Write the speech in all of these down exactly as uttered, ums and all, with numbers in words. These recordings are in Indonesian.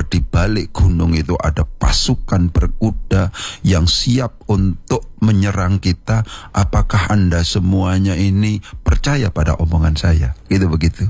di balik gunung itu ada pasukan berkuda yang siap untuk menyerang kita. Apakah Anda semuanya ini percaya pada omongan saya? Gitu begitu.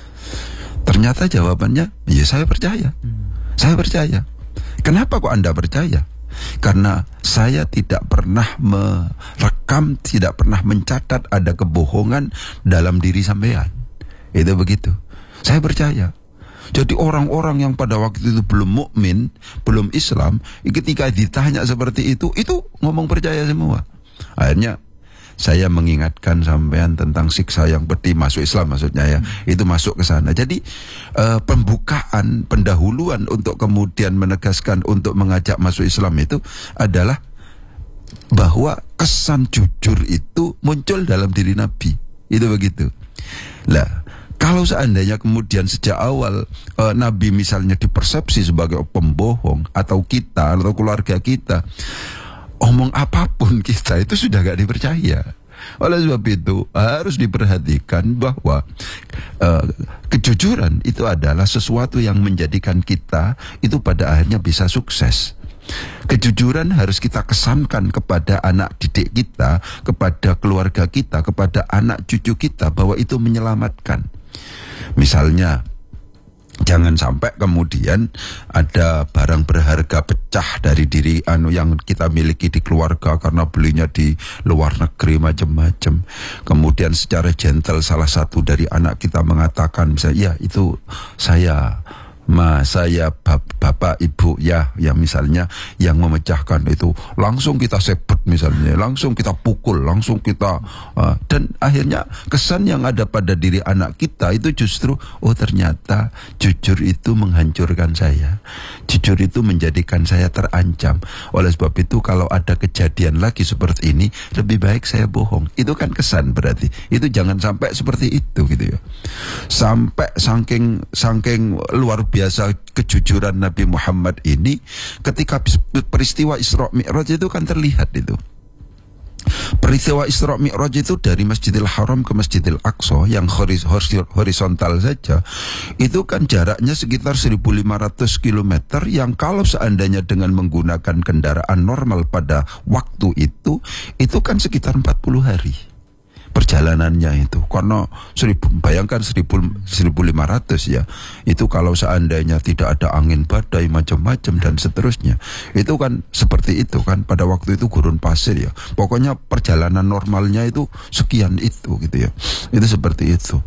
Ternyata jawabannya, ya saya percaya. Saya percaya. Kenapa kok Anda percaya? Karena saya tidak pernah merekam, tidak pernah mencatat ada kebohongan dalam diri sampean. Itu begitu. Saya percaya. Jadi orang-orang yang pada waktu itu belum mukmin, belum Islam, ketika ditanya seperti itu, itu ngomong percaya semua. Akhirnya saya mengingatkan sampean tentang siksa yang pedih, masuk Islam maksudnya ya, hmm. itu masuk ke sana. Jadi uh, pembukaan, pendahuluan untuk kemudian menegaskan untuk mengajak masuk Islam itu adalah bahwa kesan jujur itu muncul dalam diri Nabi. Itu begitu. Lah, kalau seandainya kemudian sejak awal uh, Nabi misalnya dipersepsi sebagai pembohong, atau kita atau keluarga kita, omong apapun kita itu sudah gak dipercaya. Oleh sebab itu harus diperhatikan bahwa uh, kejujuran itu adalah sesuatu yang menjadikan kita itu pada akhirnya bisa sukses. Kejujuran harus kita kesankan kepada anak didik kita, kepada keluarga kita, kepada anak cucu kita, bahwa itu menyelamatkan. Misalnya, jangan sampai kemudian ada barang berharga pecah dari diri anu yang kita miliki di keluarga karena belinya di luar negeri macam-macam. Kemudian secara gentle salah satu dari anak kita mengatakan, misalnya, ya itu saya, ma, saya, bap, bapak, ibu, ya, yang misalnya yang memecahkan itu, langsung kita sebut misalnya, langsung kita pukul, langsung kita, uh, dan akhirnya kesan yang ada pada diri anak kita itu justru, oh ternyata jujur itu menghancurkan saya, jujur itu menjadikan saya terancam. Oleh sebab itu kalau ada kejadian lagi seperti ini, lebih baik saya bohong. Itu kan kesan berarti. Itu jangan sampai seperti itu gitu ya. Sampai saking saking luar biasa kejujuran Nabi Muhammad ini, ketika peristiwa Isra Mi'raj itu kan terlihat itu. Peristiwa Isra Mi'raj itu dari Masjidil Haram ke Masjidil Aqsa yang horizontal saja, itu kan jaraknya sekitar seribu lima ratus kilometer, yang kalau seandainya dengan menggunakan kendaraan normal pada waktu itu, itu kan sekitar empat puluh hari perjalanannya itu. Karena seribu, bayangkan seribu, seribu lima ratus ya, itu kalau seandainya tidak ada angin badai macam-macam dan seterusnya, itu kan seperti itu kan, pada waktu itu gurun pasir ya, pokoknya perjalanan normalnya itu sekian itu gitu ya, itu seperti itu.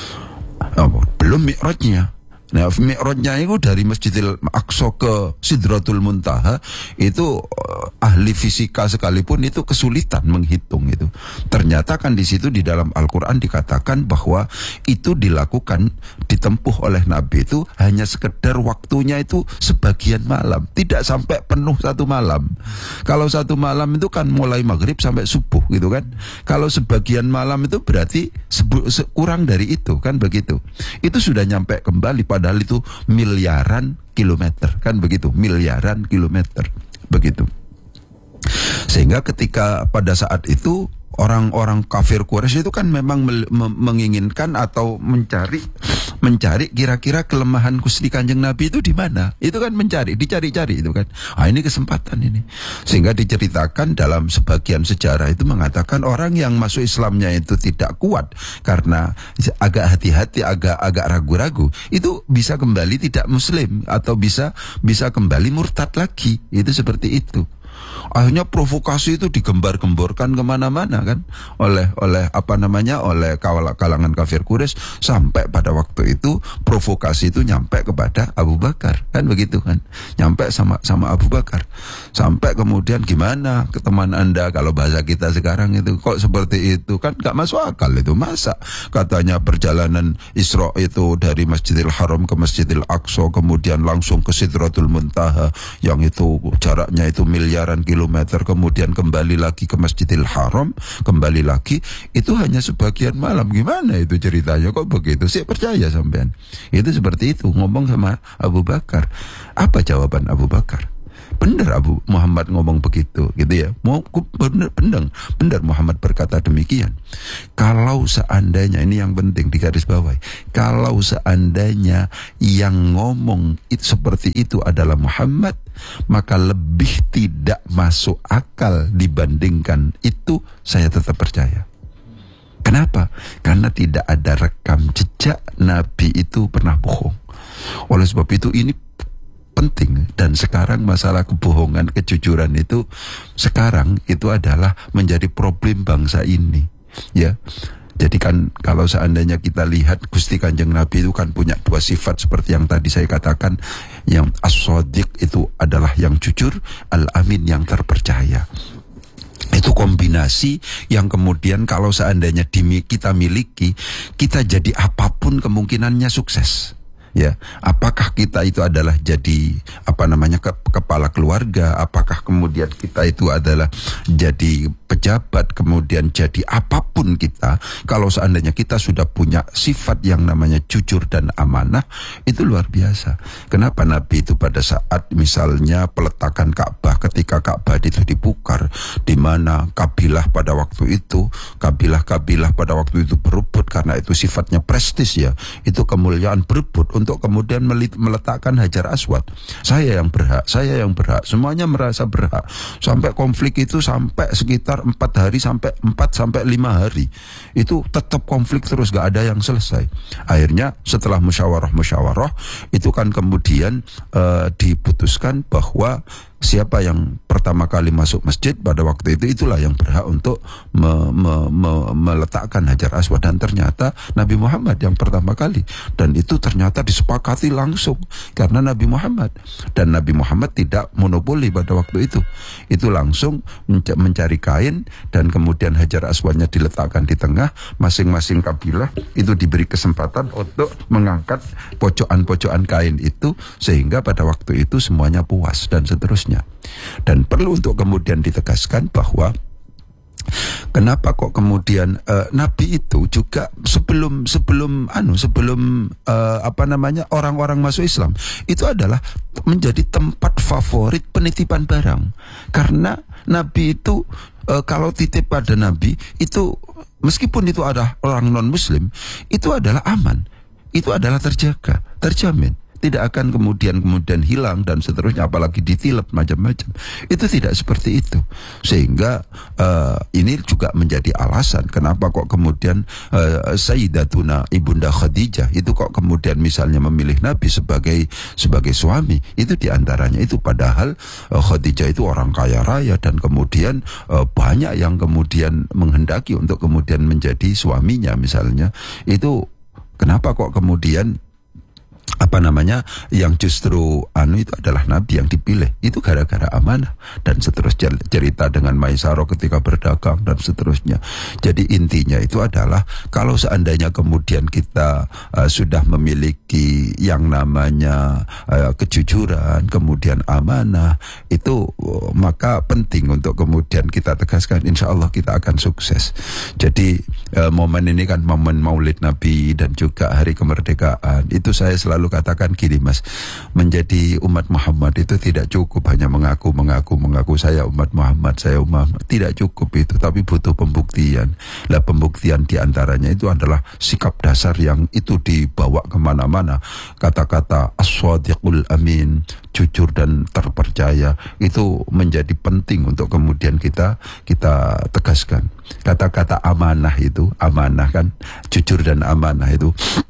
Belum mi'rajnya. Nah, mi'rajnya itu dari Masjidil Aqsa ke Sidratul Muntaha, itu uh, ahli fisika sekalipun itu kesulitan menghitung itu. Ternyata kan di situ di dalam Al-Quran dikatakan bahwa itu dilakukan, ditempuh oleh Nabi itu hanya sekedar waktunya itu sebagian malam, tidak sampai penuh satu malam. Kalau satu malam itu kan mulai maghrib sampai subuh gitu kan. Kalau sebagian malam itu berarti sebu- se- kurang dari itu kan begitu. Itu sudah nyampe kembali, padahal itu miliaran kilometer kan begitu, miliaran kilometer begitu. Sehingga ketika pada saat itu orang-orang kafir Quraisy itu kan memang me- me- menginginkan atau mencari mencari kira-kira kelemahan Gusti Kanjeng Nabi itu di mana. Itu kan mencari, dicari-cari itu kan. Ah, ini kesempatan ini. Sehingga diceritakan dalam sebagian sejarah itu mengatakan orang yang masuk Islamnya itu tidak kuat karena agak hati-hati, agak agak ragu-ragu, itu bisa kembali tidak muslim atau bisa bisa kembali murtad lagi. Itu seperti itu. Akhirnya provokasi itu digembar-gemborkan kemana-mana kan oleh oleh apa namanya oleh kalangan kafir Quraisy, sampai pada waktu itu provokasi itu nyampe kepada Abu Bakar kan begitu kan, nyampe sama sama Abu Bakar, sampai kemudian gimana ke teman Anda, kalau bahasa kita sekarang itu kok seperti itu kan gak masuk akal itu. Masa katanya perjalanan Isra itu dari Masjidil Haram ke Masjidil Aqsa kemudian langsung ke Sidratul Muntaha yang itu jaraknya itu miliaran kilometer, kemudian kembali lagi ke Masjidil Haram, kembali lagi, itu hanya sebagian malam. Gimana itu ceritanya, kok begitu sih percaya sampean? Itu seperti itu ngomong sama Abu Bakar. Apa jawaban Abu Bakar? Benar Abu Muhammad ngomong begitu, gitu ya. Mau benar, benar, benar Muhammad berkata demikian. Kalau seandainya, ini yang penting digarisbawahi, kalau seandainya yang ngomong itu, seperti itu adalah Muhammad, maka lebih tidak masuk akal dibandingkan itu, saya tetap percaya. Kenapa? Karena tidak ada rekam jejak Nabi itu pernah bohong. Oleh sebab itu ini penting, dan sekarang masalah kebohongan, kejujuran itu sekarang itu adalah menjadi problem bangsa ini, ya. Jadi kan kalau seandainya kita lihat Gusti Kanjeng Nabi itu kan punya dua sifat seperti yang tadi saya katakan, yang as-shadiq itu adalah yang jujur, al-amin yang terpercaya. Itu kombinasi yang kemudian kalau seandainya kita miliki, kita jadi apapun kemungkinannya sukses. Ya, apakah kita itu adalah jadi apa namanya ke, kepala keluarga, apakah kemudian kita itu adalah jadi pejabat, kemudian jadi apapun kita, kalau seandainya kita sudah punya sifat yang namanya jujur dan amanah, itu luar biasa. Kenapa Nabi itu pada saat misalnya peletakan Ka'bah, ketika Ka'bah itu dibukar, di mana kabilah pada waktu itu, kabilah-kabilah pada waktu itu berebut, karena itu sifatnya prestis ya, itu kemuliaan, berebut untuk kemudian meletakkan Hajar Aswad. Saya yang berhak, saya yang berhak, semuanya merasa berhak. Sampai konflik itu sampai sekitar empat hari sampai empat sampai lima hari. Itu tetap konflik terus, gak ada yang selesai. Akhirnya setelah musyawarah-musyawarah itu kan kemudian uh, diputuskan bahwa siapa yang pertama kali masuk masjid pada waktu itu, itulah yang berhak untuk me, me, me, meletakkan Hajar Aswad. Dan ternyata Nabi Muhammad yang pertama kali, dan itu ternyata disepakati langsung karena Nabi Muhammad, dan Nabi Muhammad tidak monopoli pada waktu itu. Itu langsung mencari kain, dan kemudian Hajar Aswadnya diletakkan di tengah, masing-masing kabilah itu diberi kesempatan untuk mengangkat pojokan-pojokan kain itu, sehingga pada waktu itu semuanya puas dan seterusnya. Dan perlu untuk kemudian ditegaskan bahwa kenapa kok kemudian uh, Nabi itu juga sebelum sebelum anu sebelum uh, apa namanya orang-orang masuk Islam itu adalah menjadi tempat favorit penitipan barang, karena Nabi itu uh, kalau titip pada Nabi itu, meskipun itu ada orang non Muslim, itu adalah aman, itu adalah terjaga, terjamin, tidak akan kemudian kemudian hilang dan seterusnya, apalagi ditilep macam-macam. Itu tidak seperti itu. Sehingga uh, ini juga menjadi alasan kenapa kok kemudian uh, Sayyidatuna Ibunda Khadijah itu kok kemudian misalnya memilih Nabi sebagai sebagai suami. Itu diantaranya itu, padahal uh, Khadijah itu orang kaya raya, dan kemudian uh, banyak yang kemudian menghendaki untuk kemudian menjadi suaminya misalnya. Itu kenapa kok kemudian apa namanya yang justru anu itu adalah Nabi yang dipilih, itu gara-gara amanah, dan seterusnya, cerita dengan Maisarah ketika berdagang dan seterusnya. Jadi intinya itu adalah kalau seandainya kemudian kita uh, sudah memiliki yang namanya uh, kejujuran, kemudian amanah, itu uh, maka penting untuk kemudian kita tegaskan, insya Allah kita akan sukses. Jadi uh, momen ini kan momen Maulid Nabi dan juga hari kemerdekaan. Itu saya selalu katakan gini Mas, menjadi umat Muhammad itu tidak cukup hanya mengaku mengaku mengaku saya umat Muhammad, saya umat Muhammad. Tidak cukup itu, tapi butuh pembuktian. Lah pembuktian diantaranya itu adalah sikap dasar yang itu dibawa kemana-mana. Kata-kata as-shadiqul amin, jujur dan terpercaya, itu menjadi penting untuk kemudian kita kita tegaskan. Kata-kata amanah itu, amanah kan, jujur dan amanah itu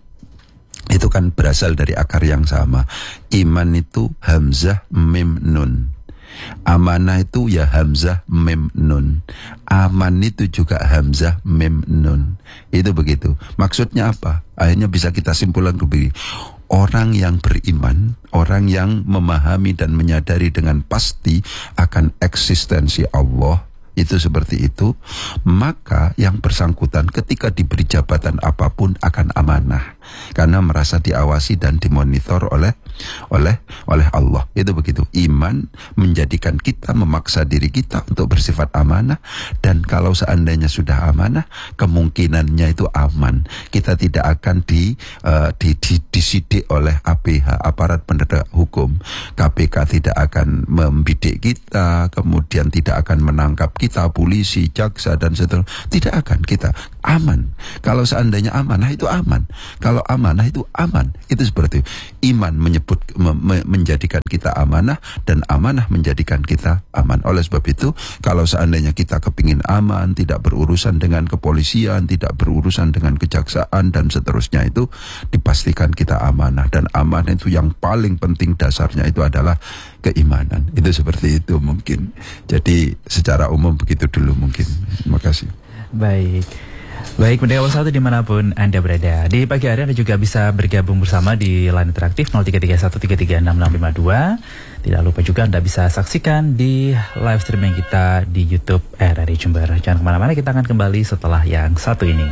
itu kan berasal dari akar yang sama. Iman itu hamzah mim nun, amanah itu ya hamzah mim nun, aman itu juga hamzah mim nun. Itu begitu. Maksudnya apa? Akhirnya bisa kita simpulkan begini. Orang yang beriman, orang yang memahami dan menyadari dengan pasti akan eksistensi Allah, itu seperti itu, maka yang bersangkutan ketika diberi jabatan apapun akan amanah, karena merasa diawasi dan dimonitor oleh oleh oleh Allah. Itu begitu. Iman menjadikan kita memaksa diri kita untuk bersifat amanah, dan kalau seandainya sudah amanah, kemungkinannya itu aman. Kita tidak akan di, uh, di, di disidik oleh A P H, aparat penegak hukum. K P K tidak akan membidik kita, kemudian tidak akan menangkap kita, polisi, jaksa dan seterusnya. Tidak akan, kita aman. Kalau seandainya amanah itu aman. Kalau amanah itu aman. Itu seperti itu. Iman menyebut me, me, menjadikan kita amanah, dan amanah menjadikan kita aman. Oleh sebab itu, kalau seandainya kita kepingin aman, tidak berurusan dengan kepolisian, tidak berurusan dengan kejaksaan dan seterusnya, itu dipastikan kita amanah. Dan amanah itu yang paling penting dasarnya itu adalah keimanan. Itu seperti itu mungkin. Jadi secara umum begitu dulu mungkin. Terima kasih. Baik. Baik, pendengar satu dimanapun Anda berada. Di pagi hari Anda juga bisa bergabung bersama di line interaktif nol tiga tiga satu tiga tiga enam enam lima dua. Tidak lupa juga Anda bisa saksikan di live streaming kita di YouTube R R I Jember. Jangan kemana-mana, kita akan kembali setelah yang satu ini.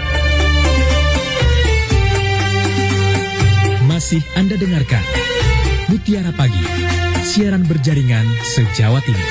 Masih Anda dengarkan Mutiara Pagi, siaran berjaringan se-Jawa Timur.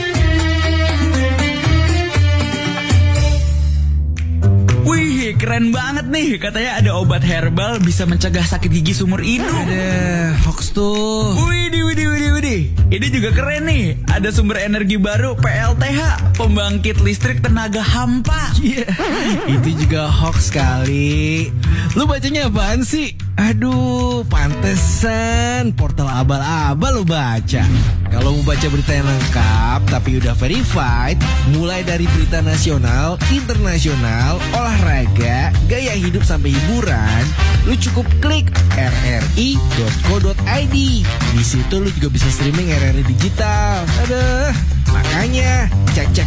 Wih, keren banget nih. Katanya ada obat herbal bisa mencegah sakit gigi seumur hidup. Ada hoax tuh. Widih, widih, widih, widih. Ini juga keren nih. Ada sumber energi baru P L T H, pembangkit listrik tenaga hampa. Iya, yeah. Itu juga hoax kali. Lu bacanya apaan sih? Aduh, pantesan portal abal-abal lu baca. Kalau mau baca berita yang lengkap tapi udah verified, mulai dari berita nasional, internasional, olahraga, gaya hidup sampai hiburan, lu cukup klik r r i dot co dot i d. Di situ lu juga bisa streaming R R I digital. Aduh, makanya cek-cek